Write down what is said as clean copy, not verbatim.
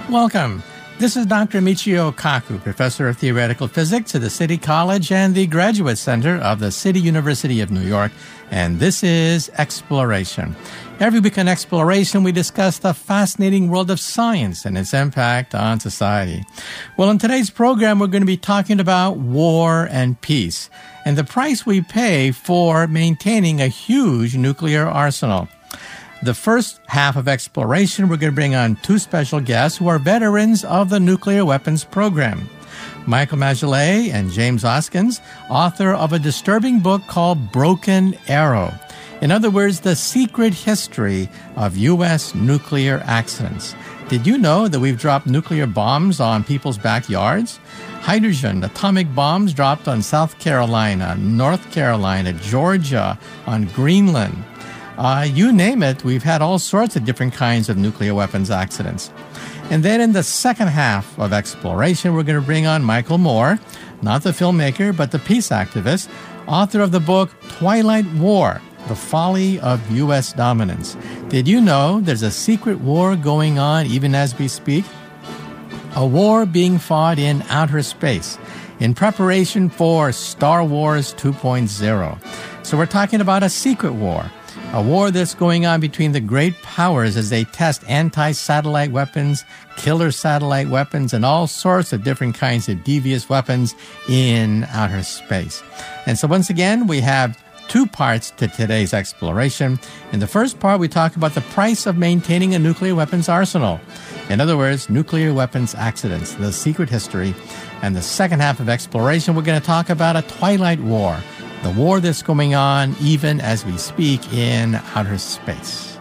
Welcome. This is Dr. Michio Kaku, Professor of Theoretical Physics at the City College and the Graduate Center of the City University of New York, and this is Exploration. Every week on Exploration, we discuss the fascinating world of science and its impact on society. Well, in today's program, we're going to be talking about war and peace, and the price we pay for maintaining a huge nuclear arsenal. The first half of Exploration, we're going to bring on two special guests who are veterans of the nuclear weapons program. Michael Magillet and James Oskins, author of a disturbing book called Broken Arrow. In other words, the secret history of U.S. nuclear accidents. Did you know that we've dropped nuclear bombs on people's backyards? Hydrogen, atomic bombs dropped on South Carolina, North Carolina, Georgia, on Greenland. You name it, we've had all sorts of different kinds of nuclear weapons accidents. And then in the second half of Exploration, we're going to bring on Michael Moore, not the filmmaker, but the peace activist, author of the book Twilight War, The Folly of U.S. Dominance. Did you know there's a secret war going on even as we speak? A war being fought in outer space in preparation for Star Wars 2.0. So we're talking about a secret war. A war that's going on between the great powers as they test anti-satellite weapons, killer satellite weapons, and all sorts of different kinds of devious weapons in outer space. And so once again, we have two parts to today's exploration. In the first part, we talk about the price of maintaining a nuclear weapons arsenal. In other words, nuclear weapons accidents, the secret history. And the second half of Exploration, we're going to talk about a twilight war. The war that's going on even as we speak in outer space.